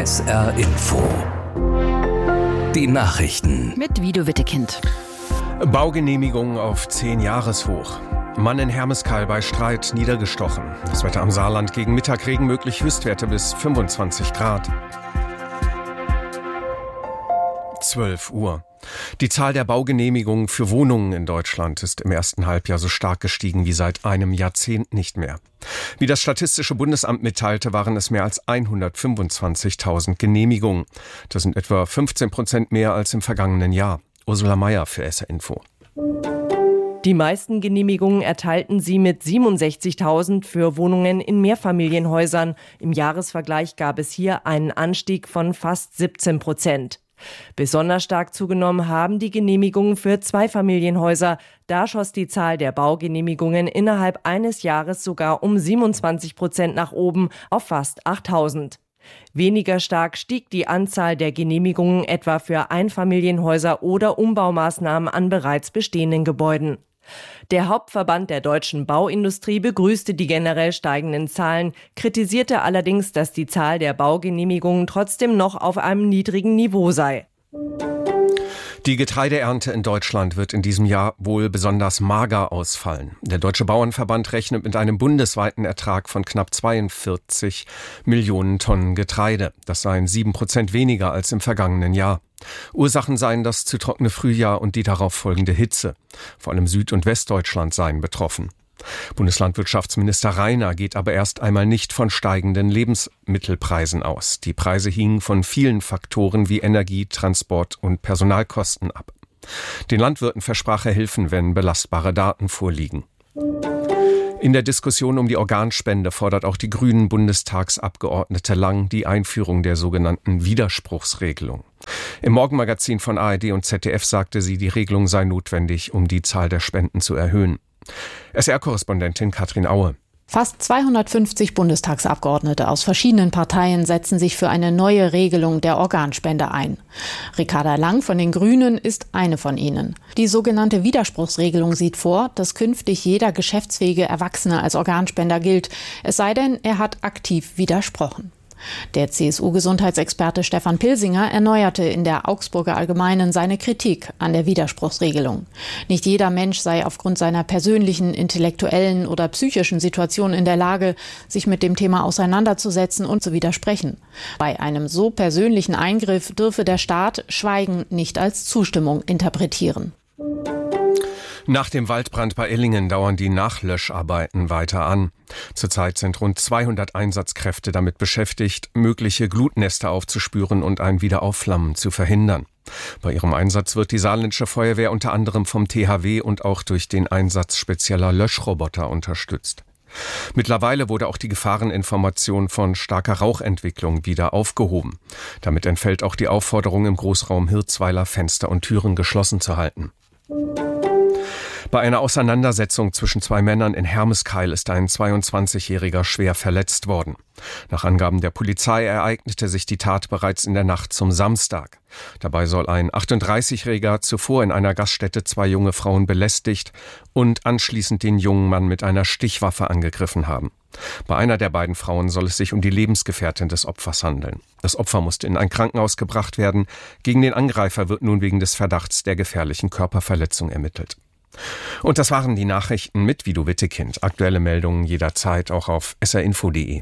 SR Info. Die Nachrichten. Mit Vido Wittekind. Baugenehmigung auf 10-Jahreshoch. Mann in Hermeskeil bei Streit niedergestochen. Das Wetter am Saarland: gegen Mittag Regen möglich, Höchstwerte bis 25 Grad. 12 Uhr. Die Zahl der Baugenehmigungen für Wohnungen in Deutschland ist im ersten Halbjahr so stark gestiegen wie seit einem Jahrzehnt nicht mehr. Wie das Statistische Bundesamt mitteilte, waren es mehr als 125.000 Genehmigungen. Das sind etwa 15% mehr als im vergangenen Jahr. Ursula Meier für SR Info. Die meisten Genehmigungen erteilten sie mit 67.000 für Wohnungen in Mehrfamilienhäusern. Im Jahresvergleich gab es hier einen Anstieg von fast 17%. Besonders stark zugenommen haben die Genehmigungen für Zweifamilienhäuser. Da schoss die Zahl der Baugenehmigungen innerhalb eines Jahres sogar um 27% nach oben auf fast 8.000. Weniger stark stieg die Anzahl der Genehmigungen etwa für Einfamilienhäuser oder Umbaumaßnahmen an bereits bestehenden Gebäuden. Der Hauptverband der deutschen Bauindustrie begrüßte die generell steigenden Zahlen, kritisierte allerdings, dass die Zahl der Baugenehmigungen trotzdem noch auf einem niedrigen Niveau sei. Die Getreideernte in Deutschland wird in diesem Jahr wohl besonders mager ausfallen. Der Deutsche Bauernverband rechnet mit einem bundesweiten Ertrag von knapp 42 Millionen Tonnen Getreide. Das seien 7% weniger als im vergangenen Jahr. Ursachen seien das zu trockene Frühjahr und die darauf folgende Hitze. Vor allem Süd- und Westdeutschland seien betroffen. Bundeslandwirtschaftsminister Rainer geht aber erst einmal nicht von steigenden Lebensmittelpreisen aus. Die Preise hingen von vielen Faktoren wie Energie, Transport und Personalkosten ab. Den Landwirten versprach er Hilfen, wenn belastbare Daten vorliegen. In der Diskussion um die Organspende fordert auch die Grünen-Bundestagsabgeordnete Lang die Einführung der sogenannten Widerspruchsregelung. Im Morgenmagazin von ARD und ZDF sagte sie, die Regelung sei notwendig, um die Zahl der Spenden zu erhöhen. SR-Korrespondentin Katrin Aue. Fast 250 Bundestagsabgeordnete aus verschiedenen Parteien setzen sich für eine neue Regelung der Organspende ein. Ricarda Lang von den Grünen ist eine von ihnen. Die sogenannte Widerspruchsregelung sieht vor, dass künftig jeder geschäftsfähige Erwachsene als Organspender gilt, es sei denn, er hat aktiv widersprochen. Der CSU-Gesundheitsexperte Stefan Pilsinger erneuerte in der Augsburger Allgemeinen seine Kritik an der Widerspruchsregelung. Nicht jeder Mensch sei aufgrund seiner persönlichen, intellektuellen oder psychischen Situation in der Lage, sich mit dem Thema auseinanderzusetzen und zu widersprechen. Bei einem so persönlichen Eingriff dürfe der Staat Schweigen nicht als Zustimmung interpretieren. Nach dem Waldbrand bei Illingen dauern die Nachlöscharbeiten weiter an. Zurzeit sind rund 200 Einsatzkräfte damit beschäftigt, mögliche Glutnester aufzuspüren und ein Wiederaufflammen zu verhindern. Bei ihrem Einsatz wird die saarländische Feuerwehr unter anderem vom THW und auch durch den Einsatz spezieller Löschroboter unterstützt. Mittlerweile wurde auch die Gefahreninformation von starker Rauchentwicklung wieder aufgehoben. Damit entfällt auch die Aufforderung, im Großraum Hirzweiler Fenster und Türen geschlossen zu halten. Bei einer Auseinandersetzung zwischen zwei Männern in Hermeskeil ist ein 22-Jähriger schwer verletzt worden. Nach Angaben der Polizei ereignete sich die Tat bereits in der Nacht zum Samstag. Dabei soll ein 38-Jähriger zuvor in einer Gaststätte zwei junge Frauen belästigt und anschließend den jungen Mann mit einer Stichwaffe angegriffen haben. Bei einer der beiden Frauen soll es sich um die Lebensgefährtin des Opfers handeln. Das Opfer musste in ein Krankenhaus gebracht werden. Gegen den Angreifer wird nun wegen des Verdachts der gefährlichen Körperverletzung ermittelt. Und das waren die Nachrichten mit Vido Wittekind. Aktuelle Meldungen jederzeit auch auf srinfo.de.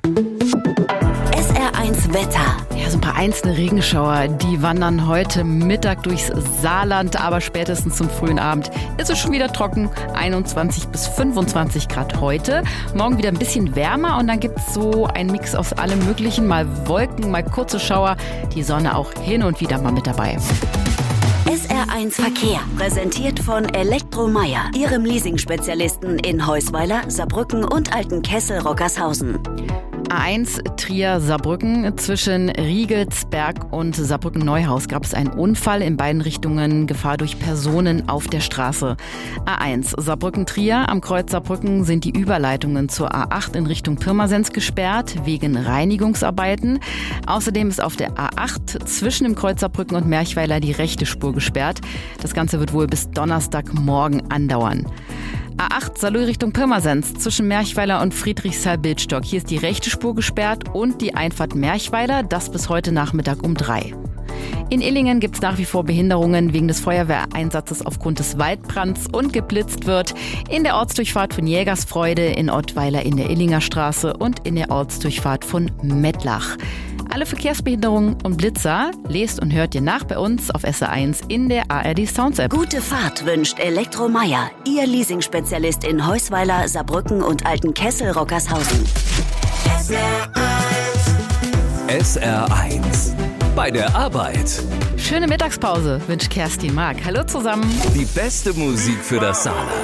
SR1 Wetter. Ja, so ein paar einzelne Regenschauer, die wandern heute Mittag durchs Saarland, aber spätestens zum frühen Abend ist es schon wieder trocken. 21 bis 25 Grad heute. Morgen wieder ein bisschen wärmer und dann gibt es so einen Mix aus allem Möglichen. Mal Wolken, mal kurze Schauer. Die Sonne auch hin und wieder mal mit dabei. SR1 Verkehr, präsentiert von Elektromeier, Ihrem Leasing-Spezialisten in Heusweiler, Saarbrücken und Altenkessel-Rockershausen. A1 Trier-Saarbrücken. Zwischen Riegelsberg und Saarbrücken-Neuhaus gab es einen Unfall. In beiden Richtungen Gefahr durch Personen auf der Straße. A1 Saarbrücken-Trier. Am Kreuz Saarbrücken sind die Überleitungen zur A8 in Richtung Pirmasens gesperrt, wegen Reinigungsarbeiten. Außerdem ist auf der A8 zwischen dem Kreuz Saarbrücken und Merchweiler die rechte Spur gesperrt. Das Ganze wird wohl bis Donnerstagmorgen andauern. A8 Saarlouis Richtung Pirmasens zwischen Merchweiler und Friedrichshall-Bildstock. Hier ist die rechte Spur gesperrt und die Einfahrt Merchweiler, das bis heute Nachmittag um 3. In Illingen gibt es nach wie vor Behinderungen wegen des Feuerwehreinsatzes aufgrund des Waldbrands und geblitzt wird in der Ortsdurchfahrt von Jägersfreude, in Ottweiler in der Illinger Straße und in der Ortsdurchfahrt von Mettlach. Alle Verkehrsbehinderungen und Blitzer lest und hört ihr nach bei uns auf SR1 in der ARD Sounds App. Gute Fahrt wünscht Elektromeier, Ihr Leasingspezialist in Heusweiler, Saarbrücken und Altenkessel-Rockershausen. SR1 bei der Arbeit. Schöne Mittagspause wünscht Kerstin Mark. Hallo zusammen. Die beste Musik für das Saarland.